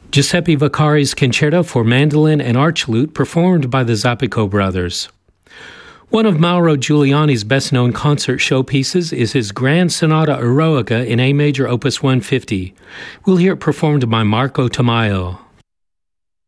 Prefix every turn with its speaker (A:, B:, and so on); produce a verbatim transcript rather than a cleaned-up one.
A: Giuseppe Vaccari's Concerto for Mandolin and Archlute, performed by the Zappico brothers. One of Mauro Giuliani's best-known concert showpieces is his Grand Sonata Eroica in A major, opus one fifty. We'll hear it performed by Marco Tamayo.